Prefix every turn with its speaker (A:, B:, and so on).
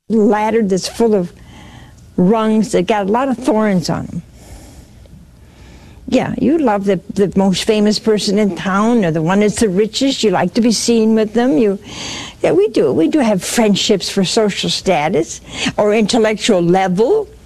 A: ladder that's full of rungs that got a lot of thorns on them. Yeah, you love the most famous person in town, or the one that's the richest. You like to be seen with them. Yeah, we do. We do have friendships for social status or intellectual level.